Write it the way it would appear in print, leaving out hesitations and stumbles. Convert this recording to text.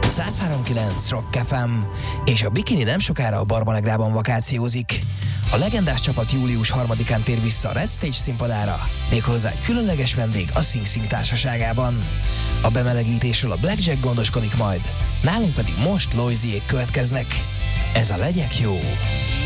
103.9 Rock FM, és a Bikini nem sokára a Barbanegrában vakációzik. A legendás csapat július 3-án tér vissza a Red Stage színpadára, méghozzá egy különleges vendég a Sing Sing társaságában. A bemelegítésről a Blackjack gondoskodik majd, nálunk pedig most Loisiék következnek. Ez a Legyek Jó!